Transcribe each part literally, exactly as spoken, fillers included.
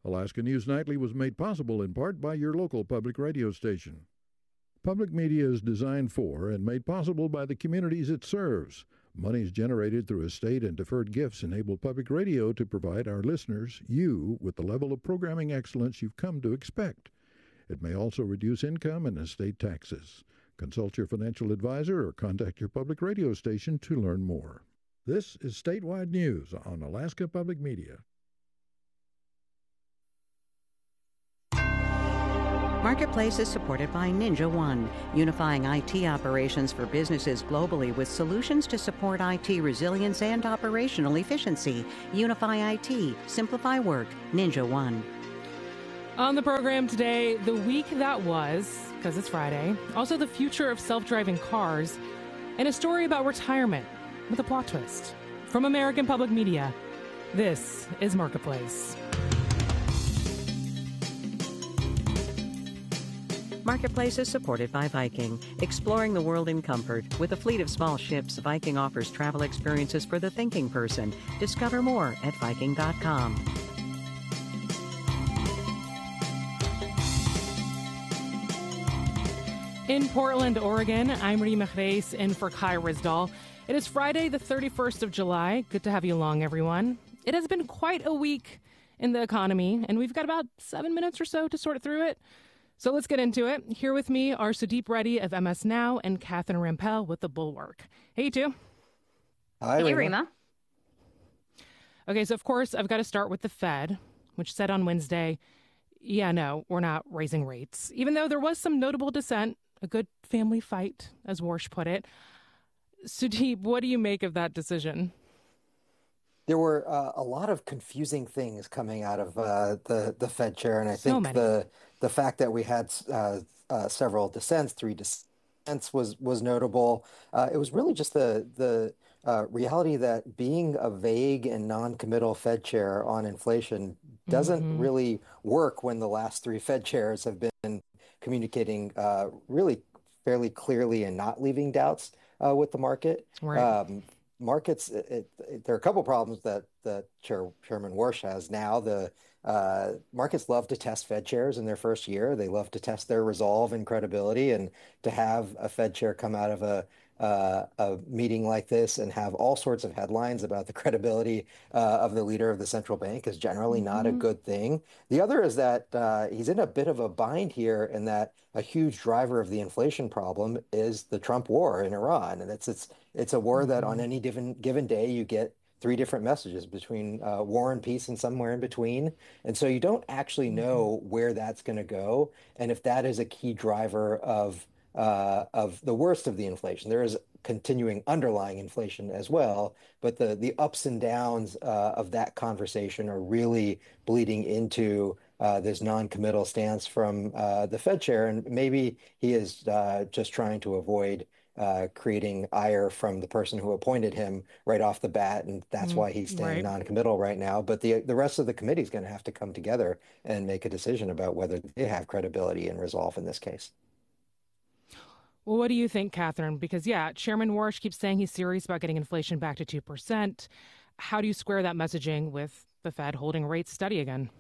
Alaska News Nightly was made possible in part by your local public radio station. Public media is designed for and made possible by the communities it serves. Monies generated through estate and deferred gifts enable public radio to provide our listeners, you, with the level of programming excellence you've come to expect. It may also reduce income and estate taxes. Consult your financial advisor or contact your public radio station to learn more. This is Statewide News on Alaska Public Media. Marketplace is supported by Ninja One, unifying I T operations for businesses globally with solutions to support I T resilience and operational efficiency. Unify I T, simplify work, Ninja One. On the program today, the week that was, because it's Friday, also the future of self-driving cars, and a story about retirement with a plot twist. From American Public Media, this is Marketplace. Marketplace is supported by Viking, exploring the world in comfort. With a fleet of small ships, Viking offers travel experiences for the thinking person. Discover more at Viking dot com. In Portland, Oregon, I'm Rima Reis in for Kai Rizdal. It is Friday, the thirty-first of July. Good to have you along, everyone. It has been quite a week in the economy, and we've got about seven minutes or so to sort through it. So let's get into it. Here with me are Sudeep Reddy of M S Now and Catherine Rampell with The Bulwark. Hey, you two. Hi, Hey, Rima. Rima. Okay, so of course, I've got to start with the Fed, which said on Wednesday, yeah, no, we're not raising rates. Even though there was some notable dissent, a good family fight, as Warsh put it. Sudeep, what do you make of that decision? There were uh, a lot of confusing things coming out of uh, the the Fed chair, and I So think many. the the fact that we had uh, uh, several dissents, three dissents, was was notable. Uh, it was really just the the uh, reality that being a vague and non-committal Fed chair on inflation doesn't Mm-hmm. really work when the last three Fed chairs have been communicating uh, really fairly clearly and not leaving doubts uh, with the market. Right. Um, markets, it, it, there are a couple problems that that Chair, Chairman Warsh has now. The uh, markets love to test Fed chairs in their first year. They love to test their resolve and credibility, and to have a Fed chair come out of a uh, a meeting like this and have all sorts of headlines about the credibility uh, of the leader of the central bank is generally not a Mm-hmm. good thing. The other is that uh, he's in a bit of a bind here, in that a huge driver of the inflation problem is the Trump war in Iran, and it's it's it's a war that on Mm-hmm. any given given day you get three different messages between uh, war and peace and somewhere in between. And so you don't actually Mm-hmm. know where that's going to go, and if that is a key driver of uh, of the worst of the inflation. There is continuing underlying inflation as well, but the the ups and downs uh, of that conversation are really bleeding into uh, this non-committal stance from uh, the Fed chair, and maybe he is uh, just trying to avoid uh, creating ire from the person who appointed him right off the bat, and that's why he's Mm-hmm. staying Right. non-committal right now. But the the rest of the committee is going to have to come together and make a decision about whether they have credibility and resolve in this case. Well, what do you think, Catherine? Because, yeah, Chairman Warsh keeps saying he's serious about getting inflation back to two percent. How do you square that messaging with the Fed holding rates steady again?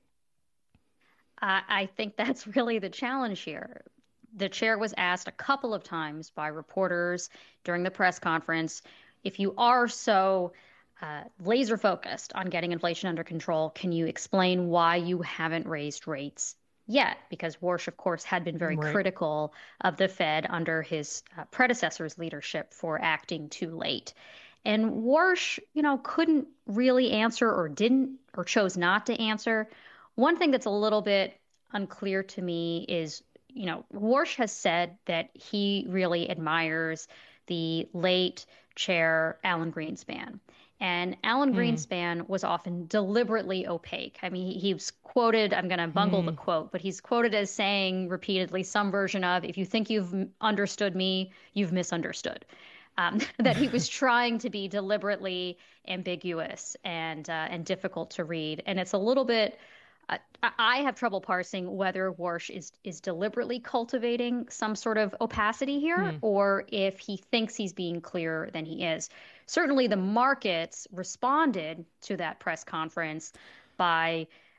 Uh, I think that's really the challenge here. The chair was asked a couple of times by reporters during the press conference, if you are so uh, laser focused on getting inflation under control, can you explain why you haven't raised rates yet? Because Warsh, of course, had been very Right. critical of the Fed under his uh, predecessor's leadership for acting too late. And Warsh, you know, couldn't really answer, or didn't, or chose not to answer. One thing that's a little bit unclear to me is, you know, Warsh has said that he really admires the late chair, Alan Greenspan. And Alan Hmm. Greenspan was often deliberately opaque. I mean, he, he was quoted, I'm going to bungle the Hmm. quote, but he's quoted as saying repeatedly some version of, if you think you've m- understood me, you've misunderstood. Um, that he was trying to be deliberately ambiguous and uh, and difficult to read. And it's a little bit, uh, I I have trouble parsing whether Warsh is is deliberately cultivating some sort of opacity here, Hmm. or if he thinks he's being clearer than he is. Certainly, the markets responded to that press conference by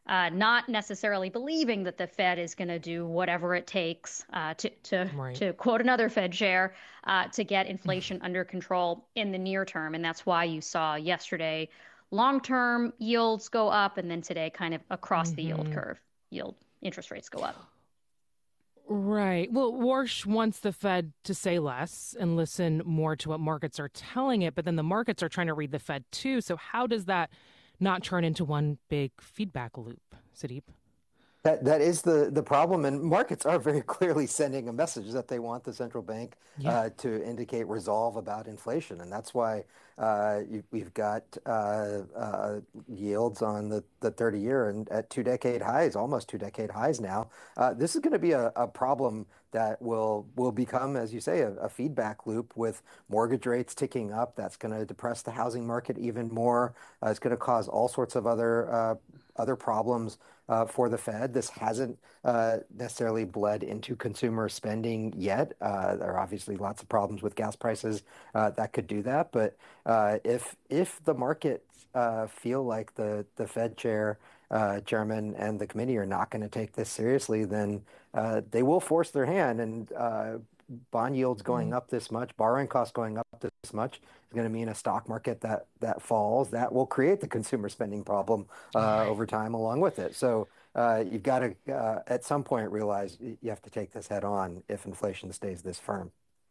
uh, not necessarily believing that the Fed is going to do whatever it takes uh, to to Right. to quote another Fed chair uh, to get inflation under control in the near term, and that's why you saw yesterday long-term yields go up, and then today kind of across the yield Mm-hmm. curve, yield interest rates go up. Right. Well, Warsh wants the Fed to say less and listen more to what markets are telling it, but then the markets are trying to read the Fed too. So how does that not turn into one big feedback loop, Sudeep? That that is the the problem, and markets are very clearly sending a message that they want the central bank Yeah. uh, to indicate resolve about inflation, and that's why uh, you, we've got uh, uh, yields on the the thirty year and at two decade highs, almost two decade highs now. Uh, this is going to be a, a problem that will will become, as you say, a, a feedback loop with mortgage rates ticking up. That's going to depress the housing market even more. Uh, it's going to cause all sorts of other uh, other problems uh, for the Fed. This hasn't uh, necessarily bled into consumer spending yet. Uh, there are obviously lots of problems with gas prices uh, that could do that. But uh, if if the markets uh, feel like the the Fed chair, uh, chairman, and the committee are not going to take this seriously, then uh, they will force their hand. And uh, bond yields going Mm. up this much, borrowing costs going up this much is going to mean a stock market that that falls. That will create the consumer spending problem uh, Right. over time along with it. So uh, you've got to, uh, at some point, realize you have to take this head on if inflation stays this firm.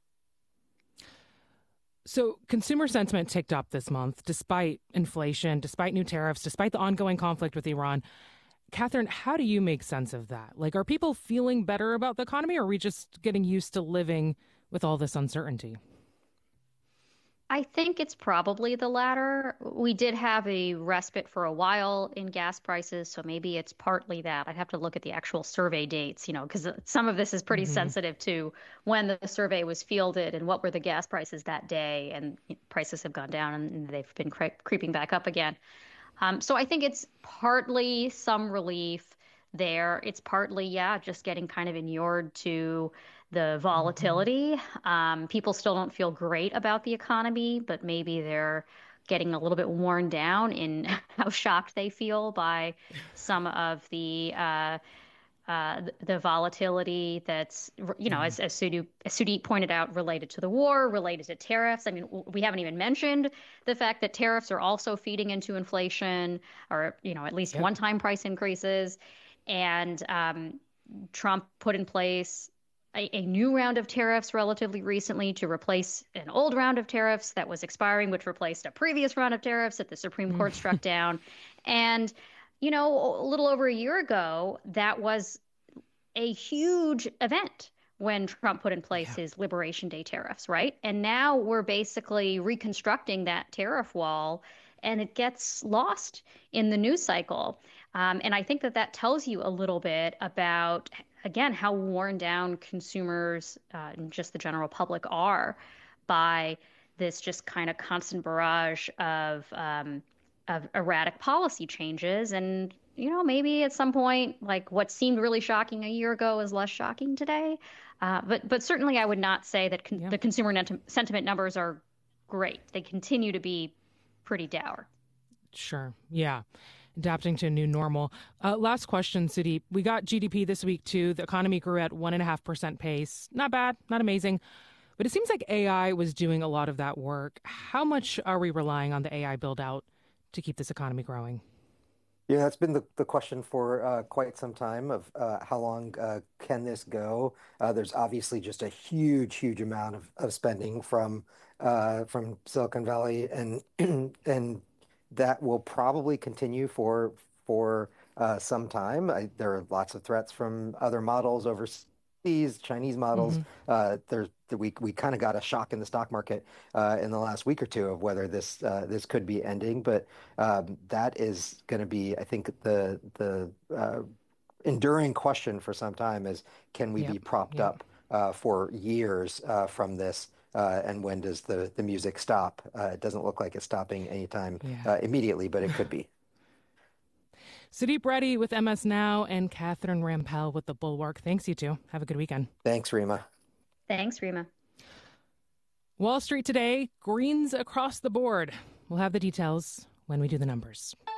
So consumer sentiment ticked up this month despite inflation, despite new tariffs, despite the ongoing conflict with Iran. Catherine, how do you make sense of that? Like, are people feeling better about the economy, or are we just getting used to living with all this uncertainty? I think it's probably the latter. We did have a respite for a while in gas prices, so maybe it's partly that. I'd have to look at the actual survey dates, you know, because some of this is pretty Mm-hmm. sensitive to when the survey was fielded and what were the gas prices that day. And prices have gone down and they've been cre creeping back up again. Um, so I think it's partly some relief there. It's partly, yeah, just getting kind of inured to the Mm-hmm. volatility. Um, people still don't feel great about the economy, but maybe they're getting a little bit worn down in how shocked they feel by some of the uh, uh, the volatility that's, you know, Yeah. as, as Sudip, as Sudeep pointed out, related to the war, related to tariffs. I mean, we haven't even mentioned the fact that tariffs are also feeding into inflation, or, you know, at least Yep. one-time price increases. And um, Trump put in place a, a new round of tariffs relatively recently to replace an old round of tariffs that was expiring, which replaced a previous round of tariffs that the Supreme Court struck down. And you know, a little over a year ago, that was a huge event when Trump put in place Yeah. his Liberation Day tariffs, right? And now we're basically reconstructing that tariff wall, and it gets lost in the news cycle. Um, and I think that that tells you a little bit about, again, how worn down consumers uh, and just the general public are by this just kind of constant barrage of um, of erratic policy changes. And, you know, maybe at some point, like what seemed really shocking a year ago is less shocking today. Uh, but but certainly I would not say that con Yeah. the consumer net sentiment numbers are great. They continue to be pretty dour. Sure. Yeah. Adapting to a new normal. Uh, last question, Sudeep. We got G D P this week, too. The economy grew at one point five percent pace. Not bad, not amazing. But it seems like A I was doing a lot of that work. How much are we relying on the A I build out to keep this economy growing? Yeah, that's been the, the question for uh, quite some time of uh, how long uh, can this go? Uh, there's obviously just a huge, huge amount of, of spending from uh, from Silicon Valley, and and that will probably continue for for uh, some time. I, there are lots of threats from other models overseas, Chinese models. Mm-hmm. Uh, there's we we kind of got a shock in the stock market uh, in the last week or two of whether this uh, this could be ending, but um, that is going to be, I think, the the uh, enduring question for some time is, can we be Yep. propped Yep. up uh, for years uh, from this? Uh, and when does the the music stop? Uh, it doesn't look like it's stopping anytime Yeah. uh, immediately, but it could be. Sudeep Reddy with M S Now and Catherine Rampell with The Bulwark. Thanks, you two. Have a good weekend. Thanks, Rima. Thanks, Rima. Wall Street today, greens across the board. We'll have the details when we do the numbers.